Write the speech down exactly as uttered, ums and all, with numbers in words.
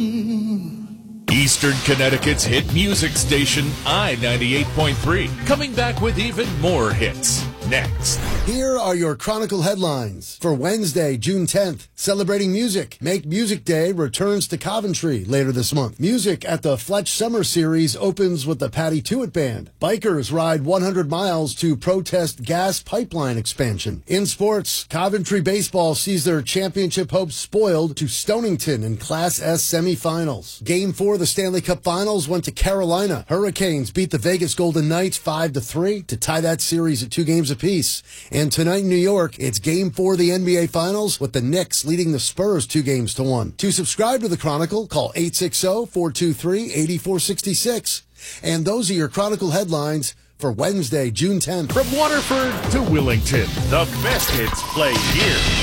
Eastern Connecticut's hit music station, I ninety-eight point three. Coming back with even more hits. Next. Here are your Chronicle headlines for Wednesday, June tenth. Celebrating music. Make Music Day returns to Coventry later this month. Music at the Fletch Summer Series opens with the Patty Tuitt Band. Bikers ride one hundred miles to protest gas pipeline expansion. In sports, Coventry baseball sees their championship hopes spoiled to Stonington in Class S semifinals. Game four of the Stanley Cup Finals went to Carolina. Hurricanes beat the Vegas Golden Knights five to three to tie that series at two games apiece. And tonight in New York, it's Game four of the N B A Finals with the Knicks leading the Spurs two games to one. To subscribe to the Chronicle, call eight six zero, four two three, eight four six six. And those are your Chronicle headlines for Wednesday, June tenth. From Waterford to Willington, the best hits play here.